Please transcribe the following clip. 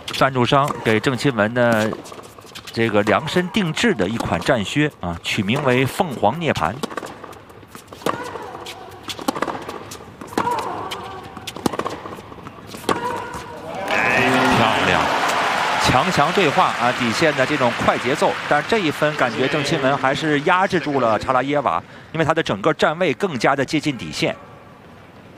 赞助商给郑钦文呢这个量身定制的一款战靴啊，取名为凤凰涅槃。漂亮，强对话啊，底线的这种快节奏。但这一分感觉郑钦文还是压制住了查拉耶娃，因为他的整个站位更加的接近底线。